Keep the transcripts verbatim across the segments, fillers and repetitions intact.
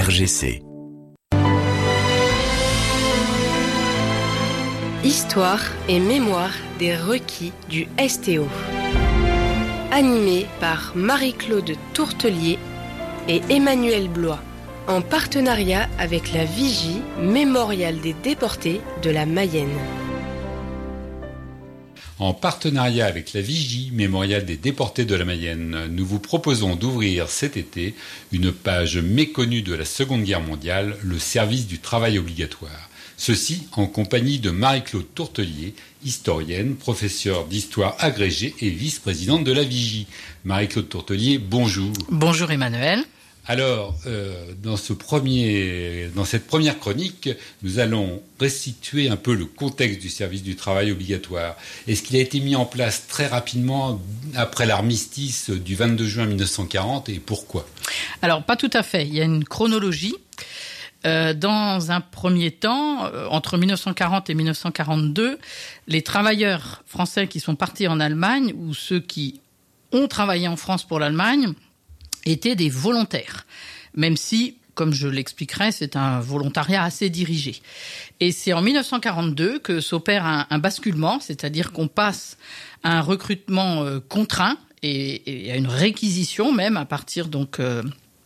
R G C. Histoire et mémoire des requis du S T O. Animé par Marie-Claude Tourtelier et Emmanuel Blois, en partenariat avec la Vigie mémorial des déportés de la Mayenne. En partenariat avec la Vigie mémorial des déportés de la Mayenne, nous vous proposons d'ouvrir cet été une page méconnue de la Seconde Guerre mondiale, le service du travail obligatoire. Ceci en compagnie de Marie-Claude Tourtelier, historienne, professeure d'histoire agrégée et vice-présidente de la Vigie. Marie-Claude Tourtelier, bonjour. Bonjour Emmanuel. Alors, euh, dans, ce premier, dans cette première chronique, nous allons restituer un peu le contexte du service du travail obligatoire. Est-ce qu'il a été mis en place très rapidement après l'armistice du vingt-deux juin mille neuf cent quarante et pourquoi ? Alors, pas tout à fait. Il y a une chronologie. Euh, dans un premier temps, euh, entre mille neuf cent quarante et mille neuf cent quarante-deux, les travailleurs français qui sont partis en Allemagne ou ceux qui ont travaillé en France pour l'Allemagne étaient des volontaires, même si, comme je l'expliquerai, c'est un volontariat assez dirigé. Et c'est en mille neuf cent quarante-deux que s'opère un, un basculement, c'est-à-dire qu'on passe à un recrutement euh, contraint et, et à une réquisition même à partir donc euh,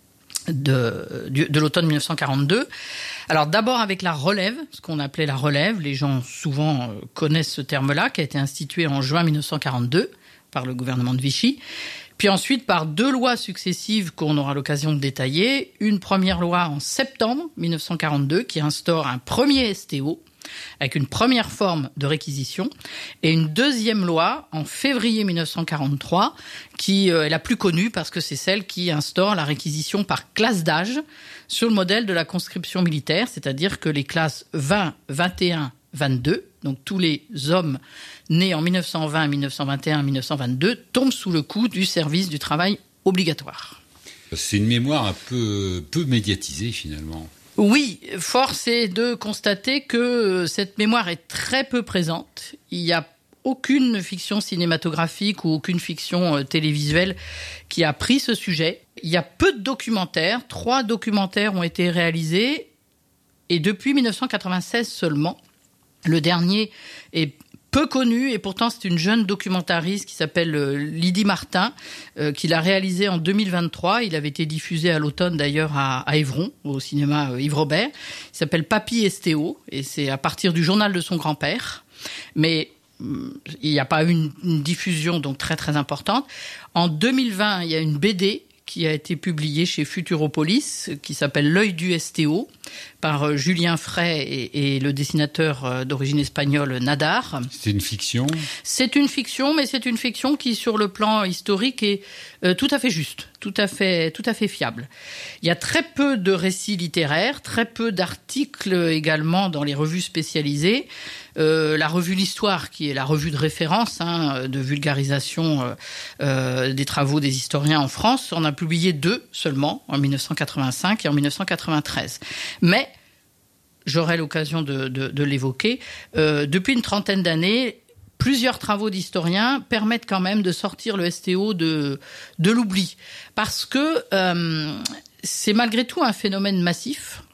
de, de, de l'automne mille neuf cent quarante-deux. Alors d'abord avec la relève, ce qu'on appelait la relève, les gens souvent euh, connaissent ce terme-là, qui a été institué en juin mille neuf cent quarante-deux par le gouvernement de Vichy. Puis ensuite, par deux lois successives qu'on aura l'occasion de détailler. Une première loi en septembre mille neuf cent quarante-deux qui instaure un premier S T O avec une première forme de réquisition et une deuxième loi en février mille neuf cent quarante-trois qui est la plus connue parce que c'est celle qui instaure la réquisition par classe d'âge sur le modèle de la conscription militaire, c'est-à-dire que les classes vingt, vingt et un, vingt-deux, donc tous les hommes nés en mille neuf cent vingt, mille neuf cent vingt et un, mille neuf cent vingt-deux, tombent sous le coup du service du travail obligatoire. C'est une mémoire un peu, peu médiatisée finalement. Oui, force est de constater que cette mémoire est très peu présente. Il n'y a aucune fiction cinématographique ou aucune fiction télévisuelle qui a pris ce sujet. Il y a peu de documentaires. Trois documentaires ont été réalisés et depuis mille neuf cent quatre-vingt-seize seulement. Le dernier est peu connu et pourtant c'est une jeune documentariste qui s'appelle Lydie Martin euh, qui l'a réalisé en deux mille vingt-trois. Il avait été diffusé à l'automne d'ailleurs à, à Évron, au cinéma euh, Yves Robert. Il s'appelle Papy S T O et c'est à partir du journal de son grand-père. Mais hum, il n'y a pas eu une, une diffusion donc très très importante. En deux mille vingt, il y a une B D qui a été publiée chez Futuropolis, qui s'appelle L'œil du S T O, par Julien Frey et, et le dessinateur d'origine espagnole Nadar. C'est une fiction ? C'est une fiction, mais c'est une fiction qui, sur le plan historique, est euh, tout à fait juste, tout à fait, tout à fait fiable. Il y a très peu de récits littéraires, très peu d'articles également dans les revues spécialisées. Euh, la revue L'Histoire, qui est la revue de référence hein, de vulgarisation euh, euh, des travaux des historiens en France, en a publié deux seulement, en mille neuf cent quatre-vingt-cinq et en mille neuf cent quatre-vingt-treize. Mais, j'aurai l'occasion de, de, de l'évoquer, euh, depuis une trentaine d'années, plusieurs travaux d'historiens permettent quand même de sortir le S T O de, de l'oubli. Parce que euh, c'est malgré tout un phénomène massif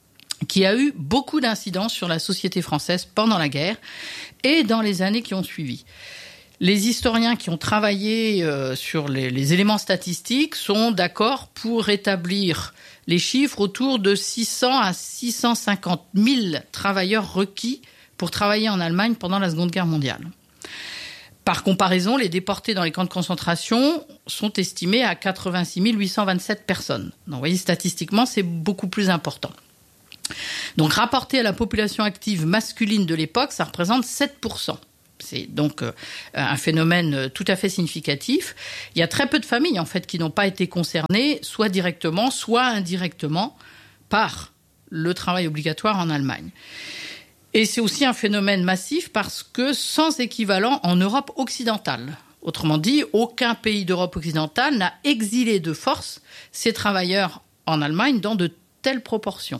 qui a eu beaucoup d'incidences sur la société française pendant la guerre et dans les années qui ont suivi. Les historiens qui ont travaillé euh, sur les, les éléments statistiques sont d'accord pour établir les chiffres autour de six cents à six cent cinquante mille travailleurs requis pour travailler en Allemagne pendant la Seconde Guerre mondiale. Par comparaison, les déportés dans les camps de concentration sont estimés à quatre-vingt-six mille huit cent vingt-sept personnes. Donc, vous voyez, statistiquement, c'est beaucoup plus important. Donc, rapporté à la population active masculine de l'époque, ça représente sept pour cent. C'est donc euh, un phénomène tout à fait significatif. Il y a très peu de familles, en fait, qui n'ont pas été concernées, soit directement, soit indirectement, par le travail obligatoire en Allemagne. Et c'est aussi un phénomène massif parce que sans équivalent en Europe occidentale. Autrement dit, aucun pays d'Europe occidentale n'a exilé de force ses travailleurs en Allemagne dans de telles proportions.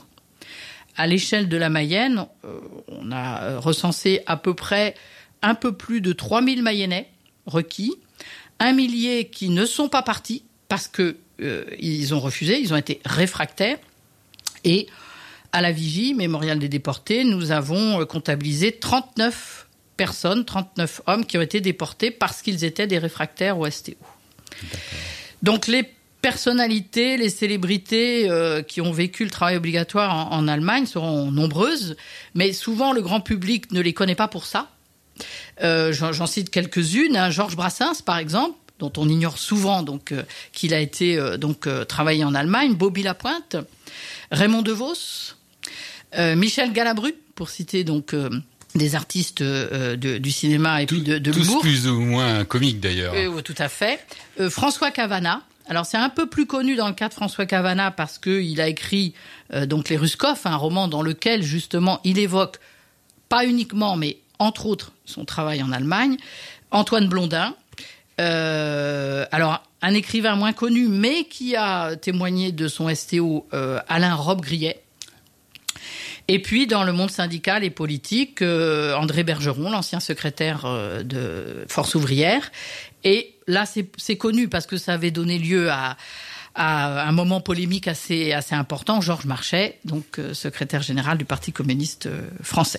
À l'échelle de la Mayenne, euh, on a recensé à peu près un peu plus de trois mille Mayennais requis, un millier qui ne sont pas partis parce que euh, ils ont refusé, ils ont été réfractaires, Et à la Vigie, Mémorial des déportés, nous avons comptabilisé trente-neuf personnes, trente-neuf hommes qui ont été déportés parce qu'ils étaient des réfractaires au S T O. D'accord. Donc les personnalités, les célébrités euh, qui ont vécu le travail obligatoire en, en Allemagne seront nombreuses, mais souvent le grand public ne les connaît pas pour ça. Euh, j'en, j'en cite quelques-unes, hein. Georges Brassens par exemple, dont on ignore souvent donc euh, qu'il a été euh, donc euh, travaillé en Allemagne, Bobby Lapointe, Raymond DeVos, euh, Michel Galabru, pour citer donc euh, des artistes euh, de, du cinéma et tout, puis de, de tous l'humour. Tous plus ou moins comiques d'ailleurs. Euh, tout à fait. Euh, François Cavana. Alors c'est un peu plus connu dans le cas de François Cavana parce qu'il a écrit euh, donc Les Ruskov, un roman dans lequel justement il évoque pas uniquement mais entre autres son travail en Allemagne. Antoine Blondin, euh, alors un écrivain moins connu mais qui a témoigné de son S T O, euh, Alain Robbe-Grillet. Et puis, dans le monde syndical et politique, euh, André Bergeron, l'ancien secrétaire euh, de Force ouvrière. Et là, c'est, c'est connu parce que ça avait donné lieu à, à un moment polémique assez, assez important. Georges Marchais, donc euh, secrétaire général du Parti communiste euh, français.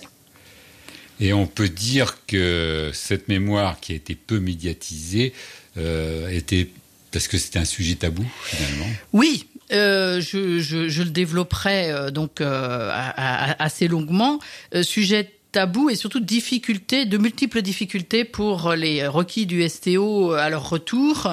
Et on peut dire que cette mémoire qui a été peu médiatisée euh, était parce que c'était un sujet tabou, finalement. Oui. Euh, je, je, je le développerai euh, donc euh, à, à, assez longuement. Euh, sujet tabou et surtout difficultés, de multiples difficultés pour les requis du S T O à leur retour,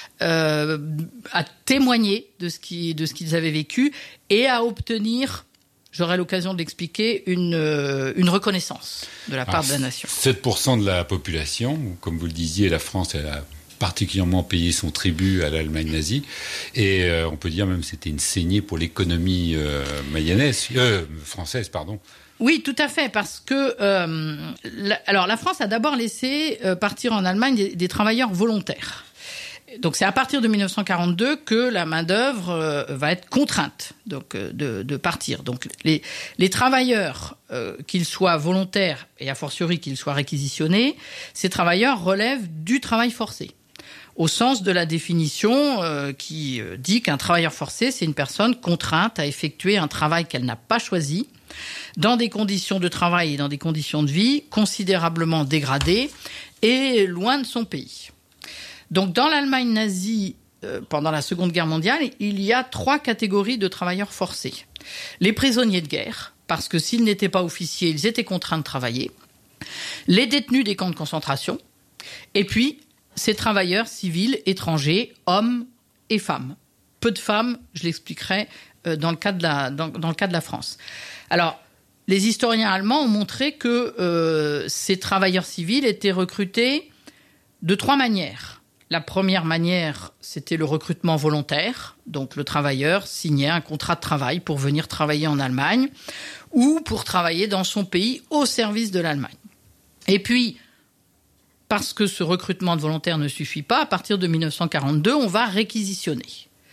euh, à témoigner de ce, qui, de ce qu'ils avaient vécu et à obtenir, j'aurai l'occasion de l'expliquer, une, une reconnaissance de la part Alors, de la nation. sept pour cent de la population, comme vous le disiez, la France, elle a particulièrement payé son tribut à l'Allemagne nazie. Et euh, on peut dire même que c'était une saignée pour l'économie euh, mayonnaise, euh, française. Pardon. Oui, tout à fait, parce que euh, la, alors la France a d'abord laissé euh, partir en Allemagne des, des travailleurs volontaires. Donc c'est à partir de dix-neuf cent quarante-deux que la main-d'œuvre euh, va être contrainte donc, euh, de, de partir. Donc les, les travailleurs, euh, qu'ils soient volontaires et a fortiori qu'ils soient réquisitionnés, ces travailleurs relèvent du travail forcé. Au sens de la définition euh, qui euh, dit qu'un travailleur forcé, c'est une personne contrainte à effectuer un travail qu'elle n'a pas choisi, dans des conditions de travail et dans des conditions de vie considérablement dégradées et loin de son pays. Donc dans l'Allemagne nazie, euh, pendant la Seconde Guerre mondiale, il y a trois catégories de travailleurs forcés. Les prisonniers de guerre, parce que s'ils n'étaient pas officiers, ils étaient contraints de travailler. Les détenus des camps de concentration. Et puis ces travailleurs civils étrangers, hommes et femmes. Peu de femmes, je l'expliquerai euh, dans le cas de la, dans, dans le cas de la France. Alors, les historiens allemands ont montré que euh, ces travailleurs civils étaient recrutés de trois manières. La première manière, c'était le recrutement volontaire. Donc, le travailleur signait un contrat de travail pour venir travailler en Allemagne ou pour travailler dans son pays au service de l'Allemagne. Et puis, parce que ce recrutement de volontaires ne suffit pas, à partir de dix-neuf cent quarante-deux, on va réquisitionner.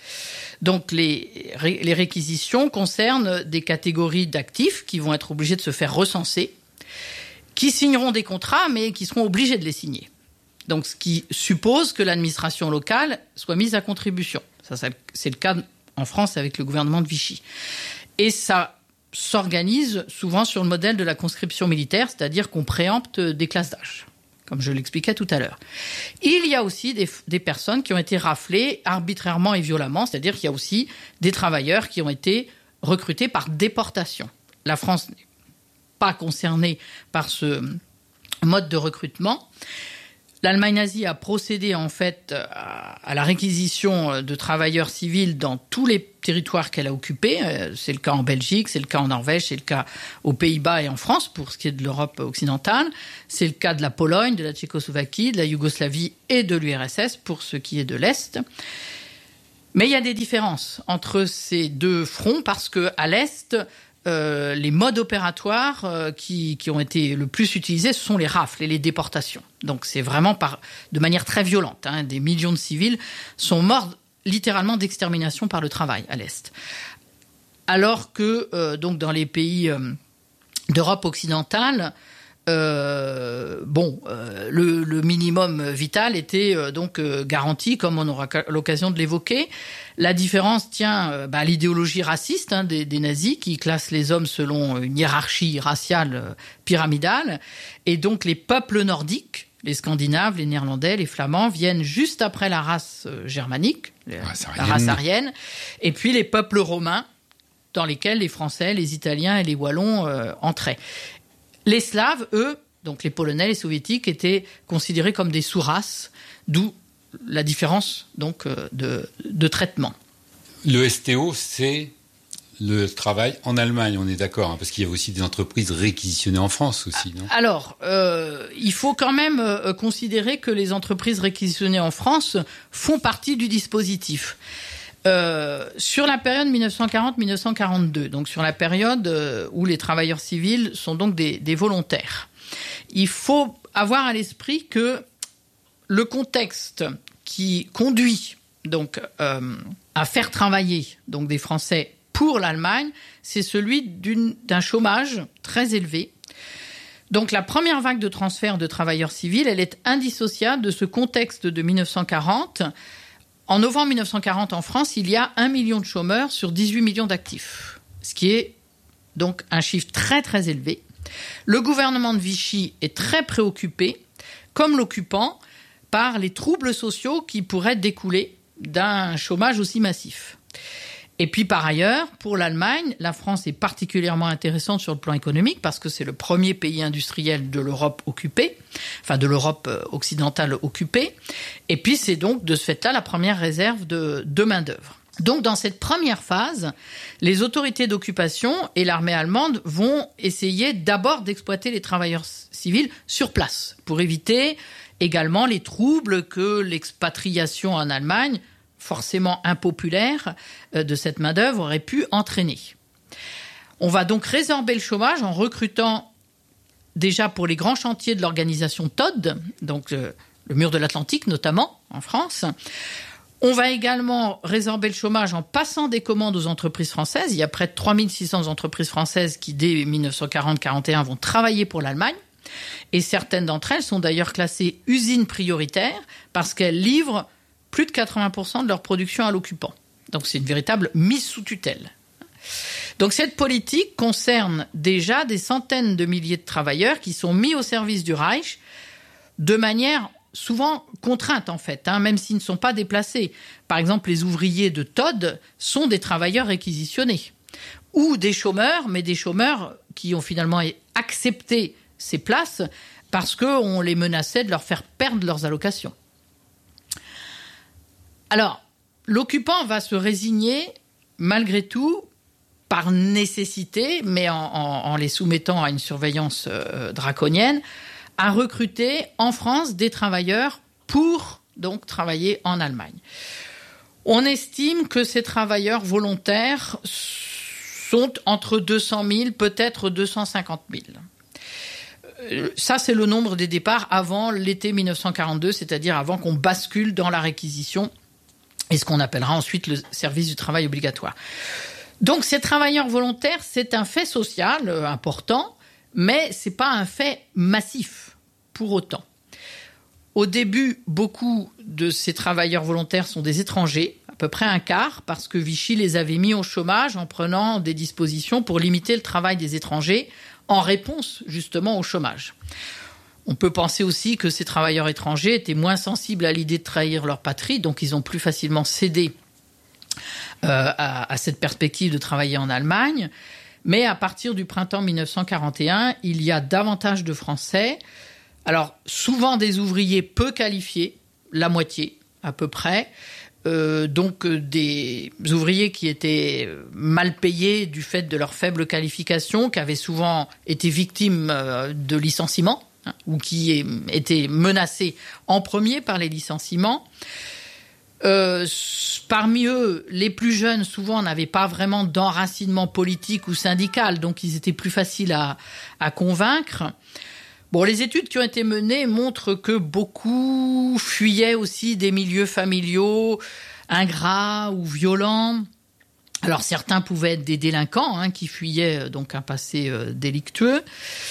Donc les, les réquisitions concernent des catégories d'actifs qui vont être obligés de se faire recenser, qui signeront des contrats, mais qui seront obligés de les signer. Donc ce qui suppose que l'administration locale soit mise à contribution. Ça, c'est le cas en France avec le gouvernement de Vichy. Et ça s'organise souvent sur le modèle de la conscription militaire, c'est-à-dire qu'on préempte des classes d'âge, comme je l'expliquais tout à l'heure. Il y a aussi des, des personnes qui ont été raflées arbitrairement et violemment, c'est-à-dire qu'il y a aussi des travailleurs qui ont été recrutés par déportation. La France n'est pas concernée par ce mode de recrutement. L'Allemagne nazie a procédé en fait à la réquisition de travailleurs civils dans tous les territoires qu'elle a occupés. C'est le cas en Belgique, c'est le cas en Norvège, c'est le cas aux Pays-Bas et en France pour ce qui est de l'Europe occidentale. C'est le cas de la Pologne, de la Tchécoslovaquie, de la Yougoslavie et de l'U R S S pour ce qui est de l'Est. Mais il y a des différences entre ces deux fronts parce que à l'Est, Euh, les modes opératoires euh, qui, qui ont été le plus utilisés, ce sont les rafles et les déportations. Donc c'est vraiment par, de manière très violente. Hein, des millions de civils sont morts littéralement d'extermination par le travail à l'Est. Alors que euh, donc dans les pays euh, d'Europe occidentale, Euh, bon, euh, le, le minimum vital était euh, donc euh, garanti, comme on aura l'occasion de l'évoquer. La différence tient euh, bah, à l'idéologie raciste hein, des, des nazis qui classent les hommes selon une hiérarchie raciale euh, pyramidale. Et donc les peuples nordiques, les Scandinaves, les Néerlandais, les Flamands, viennent juste après la race euh, germanique, la race, la race aryenne, et puis les peuples romains, dans lesquels les Français, les Italiens et les Wallons euh, entraient. Les Slaves, eux, donc les Polonais, les Soviétiques, étaient considérés comme des sous-races, d'où la différence donc de, de traitement. Le S T O, c'est le travail en Allemagne, on est d'accord, hein, parce qu'il y a aussi des entreprises réquisitionnées en France aussi, non ? Alors, euh, il faut quand même euh, considérer que les entreprises réquisitionnées en France font partie du dispositif. Euh, sur la période dix-neuf cent quarante à dix-neuf cent quarante-deux, donc sur la période euh, où les travailleurs civils sont donc des, des volontaires, il faut avoir à l'esprit que le contexte qui conduit donc euh, à faire travailler donc des Français pour l'Allemagne, c'est celui d'une, d'un chômage très élevé. Donc la première vague de transfert de travailleurs civils, elle est indissociable de ce contexte de dix-neuf cent quarante. En novembre dix-neuf cent quarante, en France, il y a un million de chômeurs sur dix-huit millions d'actifs, ce qui est donc un chiffre très très élevé. Le gouvernement de Vichy est très préoccupé, comme l'occupant, par les troubles sociaux qui pourraient découler d'un chômage aussi massif. Et puis par ailleurs, pour l'Allemagne, la France est particulièrement intéressante sur le plan économique parce que c'est le premier pays industriel de l'Europe occupée, enfin de l'Europe occidentale occupée. Et puis c'est donc de ce fait-là la première réserve de, de main-d'œuvre. Donc dans cette première phase, les autorités d'occupation et l'armée allemande vont essayer d'abord d'exploiter les travailleurs civils sur place pour éviter également les troubles que l'expatriation en Allemagne, forcément impopulaire, de cette main-d'œuvre aurait pu entraîner. On va donc résorber le chômage en recrutant déjà pour les grands chantiers de l'organisation T O D, donc le, le mur de l'Atlantique notamment en France. On va également résorber le chômage en passant des commandes aux entreprises françaises. Il y a près de trois mille six cents entreprises françaises qui, dès dix-neuf cent quarante à quarante et un, vont travailler pour l'Allemagne. Et certaines d'entre elles sont d'ailleurs classées usines prioritaires parce qu'elles livrent plus de quatre-vingts pour cent de leur production à l'occupant. Donc c'est une véritable mise sous tutelle. Donc cette politique concerne déjà des centaines de milliers de travailleurs qui sont mis au service du Reich de manière souvent contrainte en fait, hein, même s'ils ne sont pas déplacés. Par exemple, les ouvriers de T O D sont des travailleurs réquisitionnés ou des chômeurs, mais des chômeurs qui ont finalement accepté ces places parce qu'on les menaçait de leur faire perdre leurs allocations. Alors, l'occupant va se résigner, malgré tout, par nécessité, mais en, en, en les soumettant à une surveillance euh, draconienne, à recruter en France des travailleurs pour donc travailler en Allemagne. On estime que ces travailleurs volontaires sont entre deux cent mille, peut-être deux cent cinquante mille. Ça, c'est le nombre des départs avant l'été dix-neuf cent quarante-deux, c'est-à-dire avant qu'on bascule dans la réquisition et ce qu'on appellera ensuite le service du travail obligatoire. Donc, ces travailleurs volontaires, c'est un fait social euh, important, mais c'est pas un fait massif pour autant. Au début, beaucoup de ces travailleurs volontaires sont des étrangers, à peu près un quart, parce que Vichy les avait mis au chômage en prenant des dispositions pour limiter le travail des étrangers en réponse justement au chômage. On peut penser aussi que ces travailleurs étrangers étaient moins sensibles à l'idée de trahir leur patrie, donc ils ont plus facilement cédé euh, à, à cette perspective de travailler en Allemagne. Mais à partir du printemps dix-neuf cent quarante et un, il y a davantage de Français. Alors, souvent des ouvriers peu qualifiés, la moitié à peu près, euh, donc euh, des ouvriers qui étaient mal payés du fait de leur faible qualification, qui avaient souvent été victimes euh, de licenciements, hein, ou qui étaient menacés en premier par les licenciements. Euh, parmi eux, les plus jeunes, souvent, n'avaient pas vraiment d'enracinement politique ou syndical, donc ils étaient plus faciles à, à convaincre. Bon, les études qui ont été menées montrent que beaucoup fuyaient aussi des milieux familiaux ingrats ou violents. Alors certains pouvaient être des délinquants, hein, qui fuyaient donc un passé euh, délictueux.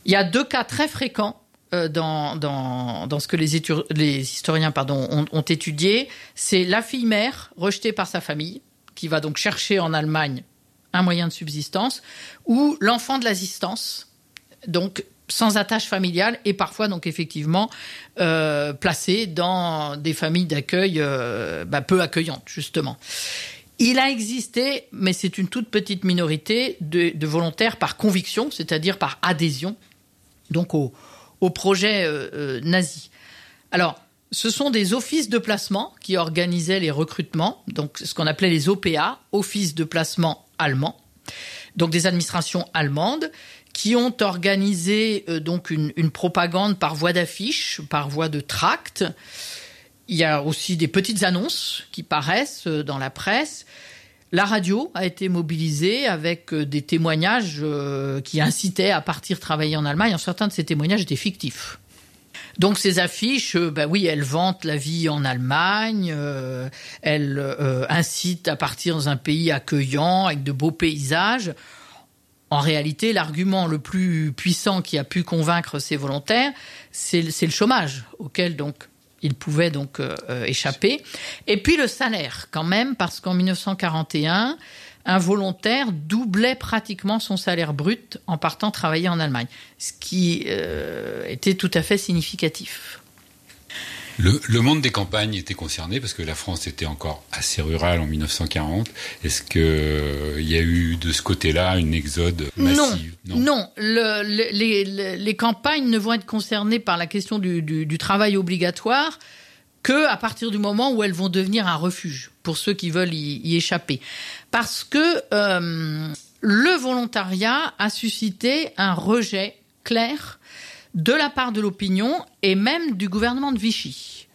Il y a deux cas très fréquents euh, dans, dans, dans ce que les, étu- les historiens pardon, ont, ont étudié. C'est la fille mère rejetée par sa famille, qui va donc chercher en Allemagne un moyen de subsistance, ou l'enfant de l'assistance, donc sans attache familiale et parfois donc effectivement euh, placé dans des familles d'accueil euh, bah, peu accueillantes justement. Il a existé, mais c'est une toute petite minorité de, de volontaires par conviction, c'est-à-dire par adhésion, donc au, au projet euh, euh, nazi. Alors, ce sont des offices de placement qui organisaient les recrutements, donc ce qu'on appelait les O P A, offices de placement allemands, donc des administrations allemandes, qui ont organisé euh, donc une, une propagande par voie d'affiches, par voie de tracts. Il y a aussi des petites annonces qui paraissent euh, dans la presse. La radio a été mobilisée avec euh, des témoignages euh, qui incitaient à partir travailler en Allemagne. Certains de ces témoignages étaient fictifs. Donc ces affiches, euh, ben oui, elles vantent la vie en Allemagne, euh, elles euh, incitent à partir dans un pays accueillant avec de beaux paysages. En réalité, l'argument le plus puissant qui a pu convaincre ces volontaires, c'est, c'est le chômage auquel donc ils pouvaient donc euh, échapper. Et puis le salaire quand même, parce qu'en dix-neuf cent quarante et un, un volontaire doublait pratiquement son salaire brut en partant travailler en Allemagne, ce qui euh, était tout à fait significatif. Le, le monde des campagnes était concerné parce que la France était encore assez rurale en dix-neuf cent quarante. Est-ce qu'il euh, y a eu de ce côté-là un exode massif ? Non, non. non. Le, le, les, les, les campagnes ne vont être concernées par la question du, du, du travail obligatoire que à partir du moment où elles vont devenir un refuge pour ceux qui veulent y, y échapper. Parce que euh, le volontariat a suscité un rejet clair de la part de l'opinion et même du gouvernement de Vichy.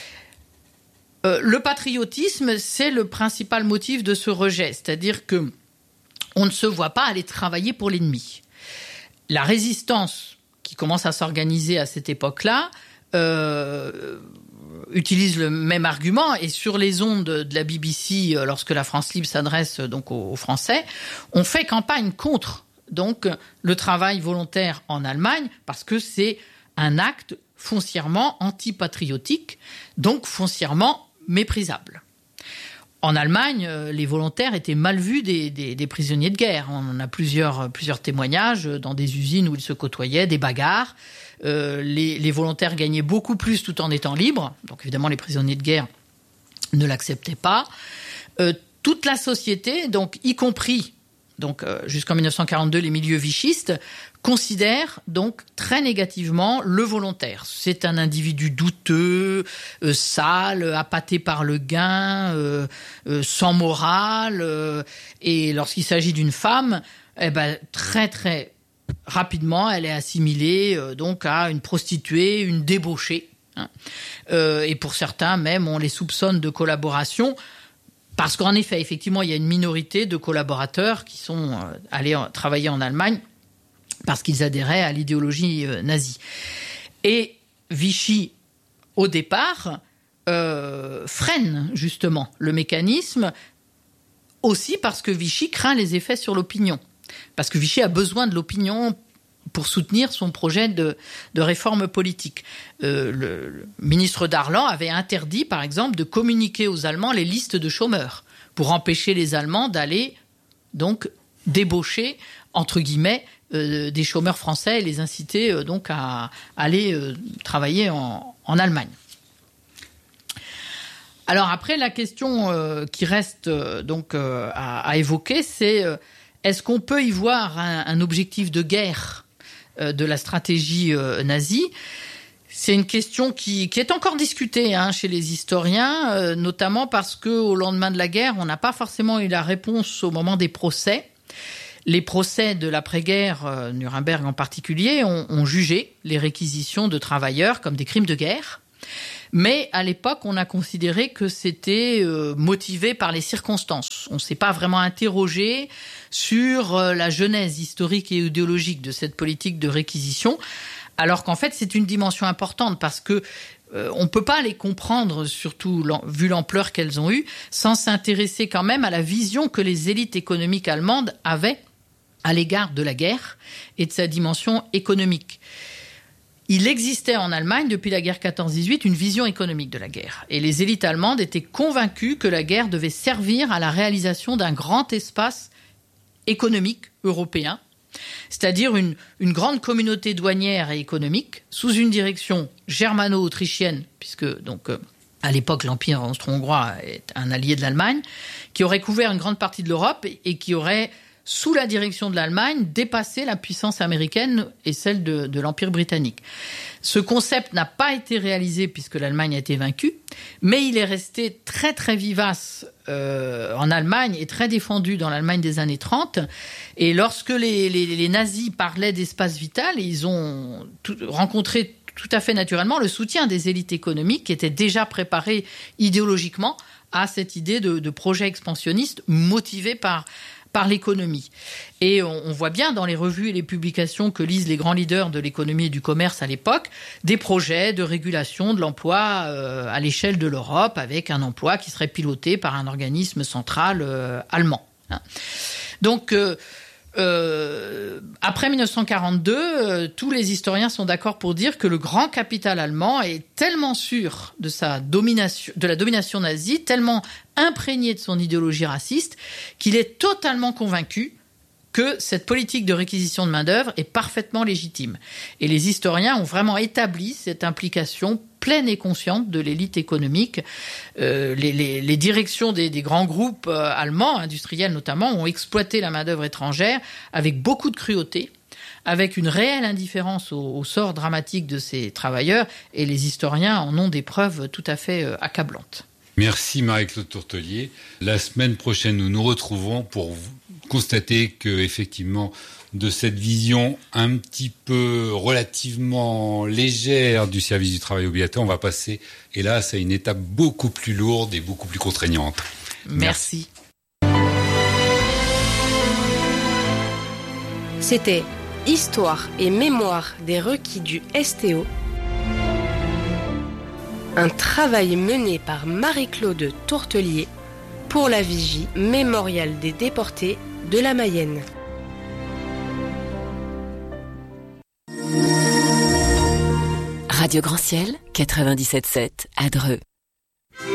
Euh, le patriotisme, c'est le principal motif de ce rejet, c'est-à-dire que on ne se voit pas aller travailler pour l'ennemi. La résistance qui commence à s'organiser à cette époque-là euh, utilise le même argument, et sur les ondes de la B B C, lorsque la France Libre s'adresse donc aux, aux Français, on fait campagne contre donc le travail volontaire en Allemagne, parce que c'est un acte foncièrement antipatriotique, donc foncièrement méprisable. En Allemagne, les volontaires étaient mal vus des, des, des prisonniers de guerre. On a plusieurs, plusieurs témoignages dans des usines où ils se côtoyaient, des bagarres. Euh, les, les volontaires gagnaient beaucoup plus tout en étant libres. Donc évidemment, les prisonniers de guerre ne l'acceptaient pas. Euh, toute la société, donc y compris donc euh, jusqu'en dix-neuf cent quarante-deux, les milieux vichistes considèrent donc très négativement le volontaire. C'est un individu douteux, euh, sale, appâté par le gain, euh, euh, sans morale. Euh, et lorsqu'il s'agit d'une femme, eh ben, très très rapidement, elle est assimilée euh, donc à une prostituée, une débauchée. Hein. Euh, et pour certains même, on les soupçonne de collaboration. Parce qu'en effet, effectivement, il y a une minorité de collaborateurs qui sont allés travailler en Allemagne parce qu'ils adhéraient à l'idéologie nazie. Et Vichy, au départ, euh, freine justement le mécanisme, aussi parce que Vichy craint les effets sur l'opinion. Parce que Vichy a besoin de l'opinion pour soutenir son projet de, de réforme politique. Euh, le, le ministre Darlan avait interdit, par exemple, de communiquer aux Allemands les listes de chômeurs pour empêcher les Allemands d'aller donc débaucher, entre guillemets, euh, des chômeurs français et les inciter euh, donc à, à aller euh, travailler en, en Allemagne. Alors après, la question euh, qui reste euh, donc euh, à, à évoquer, c'est euh, est-ce qu'on peut y voir un, un objectif de guerre de la stratégie euh, nazie? C'est une question qui, qui est encore discutée hein, chez les historiens, euh, notamment parce qu'au lendemain de la guerre, on n'a pas forcément eu la réponse au moment des procès. Les procès de l'après-guerre, euh, Nuremberg en particulier, ont, ont jugé les réquisitions de travailleurs comme des crimes de guerre. Mais à l'époque, on a considéré que c'était euh, motivé par les circonstances. On ne s'est pas vraiment interrogé sur euh, la genèse historique et idéologique de cette politique de réquisition, alors qu'en fait, c'est une dimension importante parce que euh, on ne peut pas les comprendre, surtout vu l'ampleur qu'elles ont eue, sans s'intéresser quand même à la vision que les élites économiques allemandes avaient à l'égard de la guerre et de sa dimension économique. Il existait en Allemagne, depuis la guerre quatorze dix-huit, une vision économique de la guerre. Et les élites allemandes étaient convaincues que la guerre devait servir à la réalisation d'un grand espace économique européen, c'est-à-dire une, une grande communauté douanière et économique sous une direction germano-autrichienne, puisque donc euh, à l'époque l'Empire austro-hongrois est un allié de l'Allemagne, qui aurait couvert une grande partie de l'Europe et, et qui aurait, sous la direction de l'Allemagne, dépassé la puissance américaine et celle de, de l'Empire britannique. Ce concept n'a pas été réalisé puisque l'Allemagne a été vaincue, mais il est resté très très vivace euh, en Allemagne et très défendu dans l'Allemagne des années trente. Et lorsque les, les, les nazis parlaient d'espace vital, ils ont tout, rencontré tout à fait naturellement le soutien des élites économiques qui étaient déjà préparées idéologiquement à cette idée de, de projet expansionniste motivé par par l'économie. Et on, on voit bien dans les revues et les publications que lisent les grands leaders de l'économie et du commerce à l'époque, des projets de régulation de l'emploi euh, à l'échelle de l'Europe, avec un emploi qui serait piloté par un organisme central euh, allemand. Hein. Donc, euh, euh, après dix-neuf cent quarante-deux, euh, tous les historiens sont d'accord pour dire que le grand capital allemand est tellement sûr de sa domination, de la domination nazie, tellement imprégné de son idéologie raciste, qu'il est totalement convaincu que cette politique de réquisition de main-d'œuvre est parfaitement légitime. Et les historiens ont vraiment établi cette implication pleine et consciente de l'élite économique. Euh, les, les, les directions des, des grands groupes euh, allemands, industriels notamment, ont exploité la main-d'œuvre étrangère avec beaucoup de cruauté, avec une réelle indifférence au, au sort dramatique de ces travailleurs, et les historiens en ont des preuves tout à fait euh, accablantes. Merci Marie-Claude Tourtellier. La semaine prochaine, nous nous retrouvons pour constater que, effectivement, de cette vision un petit peu relativement légère du service du travail obligatoire, on va passer, hélas, à une étape beaucoup plus lourde et beaucoup plus contraignante. Merci. C'était Histoire et mémoire des requis du S T O. Un travail mené par Marie-Claude Tourtellier pour la Vigie mémoriale des déportés de la Mayenne. Radio Grand Ciel, quatre-vingt-dix-sept virgule sept à Dreux.